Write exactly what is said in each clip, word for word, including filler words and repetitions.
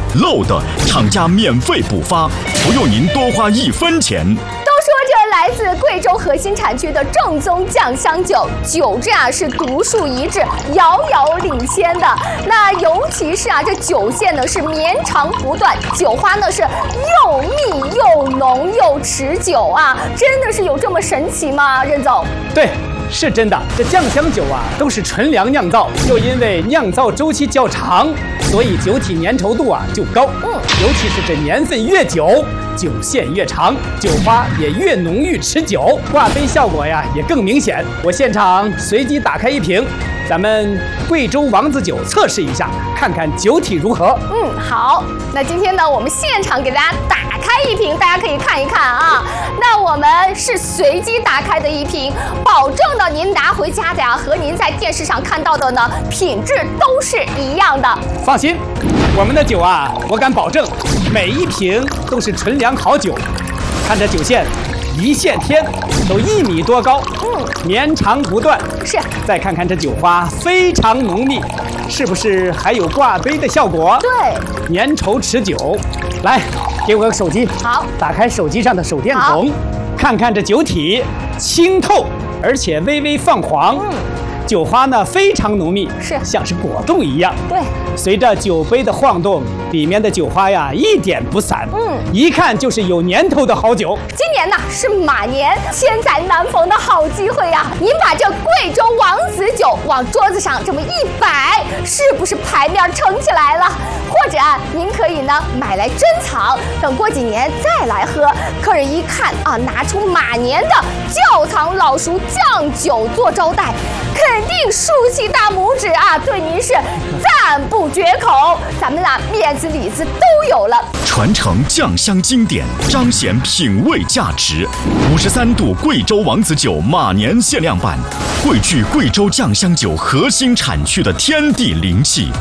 漏的厂家免费补发，不用您多花一分钱。 都说这来自贵州核心产区的正宗酱香酒，酒质啊是独树一帜，遥遥领先的。那尤其是啊，这酒线呢是绵长不断，酒花呢是又密又浓又持久啊，真的是有这么神奇吗？任总？ 对。是真的，这酱香酒啊都是纯粮酿造，又因为酿造周期较长，所以酒体粘稠度啊就高。嗯，尤其是这年份越久，酒线越长，酒花也越浓郁持久，挂杯效果呀也更明显。我现场随机打开一瓶，咱们贵州王子酒测试一下，看看酒体如何。 嗯，好。那今天呢，我们现场给大家打开一瓶，大家可以看一看啊。那我们是随机打开的一瓶，保证呢您拿回家的呀，和您在电视上看到的呢品质都是一样的。 放心，我们的酒啊，我敢保证，每一瓶都是纯粮好酒。看这酒线，一线天，都一米多高，嗯，绵长不断。 是。 再看看这酒花，非常浓密，是不是还有挂杯的效果？ 对， 粘稠持久。来，给我个手机。 好， 打开手机上的手电筒，看看这酒体清透，而且微微泛黄。嗯。酒花呢非常浓密，是像是果冻一样。对，随着酒杯的晃动，里面的酒花呀一点不散，嗯，一看就是有年头的好酒。 今年呢是马年，千载难逢的好机会呀！您把这贵州王子酒往桌子上这么一摆，是不是牌面撑起来了？或者啊，您可以呢买来珍藏，等过几年再来喝。客人一看啊，拿出马年的窖藏老熟酱酒做招待，肯定竖起大拇指啊，对您是赞不绝口。咱们啊，面子里子都有了。 传承酱香经典，彰显品味价值。五十三度贵州王子酒马年限量版，汇聚贵州酱香酒核心产区的天地灵气，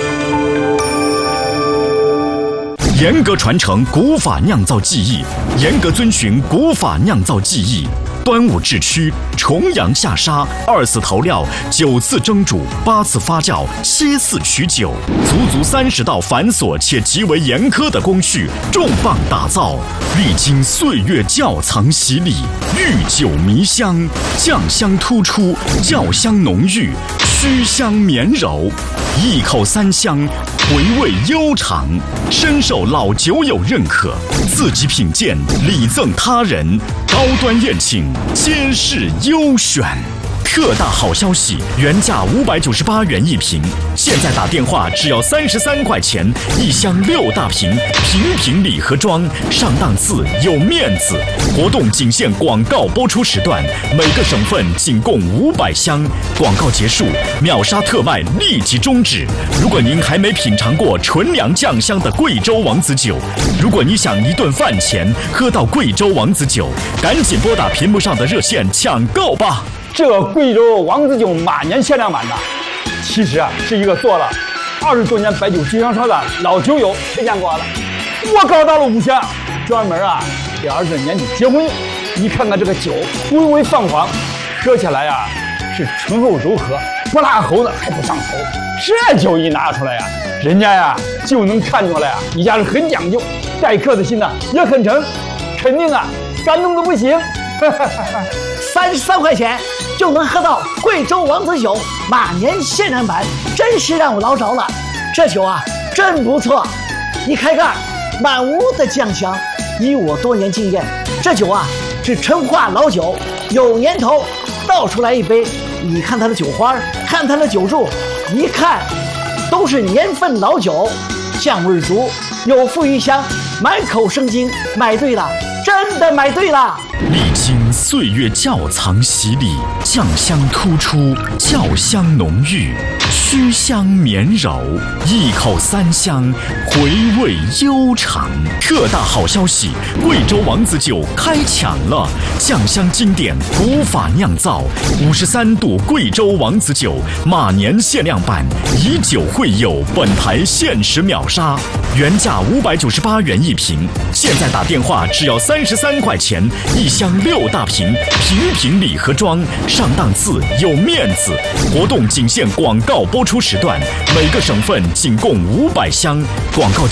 严格传承古法酿造技艺，严格遵循古法酿造技艺。端午制曲，重阳下沙，二次投料，九次蒸煮，八次发酵，七次取酒，足足三十道繁琐且极为严苛的工序，重磅打造，历经岁月窖藏洗礼，御酒弥香，酱香突出，窖香浓郁，曲香绵柔，一口三香，回味悠长，深受老酒友认可，自己品鉴，礼赠他人，高端宴请，皆是优选。特大好消息，原价五百九十八元一瓶，现在打电话只要三十三块钱，一箱六大瓶，瓶瓶礼盒装，上档次有面子。活动仅限广告播出时段，每个省份仅供五百箱。广告结束，秒杀特卖立即终止。如果您还没品尝过纯粮酱香的贵州王子酒，如果你想一顿饭前喝到贵州王子酒，赶紧拨打屏幕上的热线抢购吧。 这贵州王子酒马年限量版的，其实啊是一个做了二十多年白酒经销商的老酒友推荐过了。我搞到了五箱，专门啊给儿子年底结婚。你看看这个酒微微泛黄，喝起来呀、啊、是醇厚柔和，不辣喉子还不上头。这酒一拿出来呀、啊，人家呀就能看出来啊，你家是很讲究，待客的心呢也很诚，肯定啊感动的不行。 三十三块钱就能喝到贵州王子酒马年限量版，真是让我捞着了。这酒啊真不错，一开盖满屋的酱香。以我多年经验，这酒啊是陈化老酒，有年头。倒出来一杯，你看它的酒花，看它的酒柱，一看都是年份老酒，酱味足，有馥郁香，满口生津。买对了，真的买对了。 历经岁月窖藏洗礼，酱香突出，窖香浓郁，曲香绵柔，一口三香，回味悠长。特大好消息，贵州王子酒开抢了！酱香经典，古法酿造，五十三度贵州王子酒马年限量版，以酒会友，本台限时秒杀，原价五百九十八元一瓶，现在打电话只要三十三块钱，一箱六大瓶，瓶瓶礼盒装，上档次有面子。活动仅限广告播出时段，每个省份仅供五百箱。广告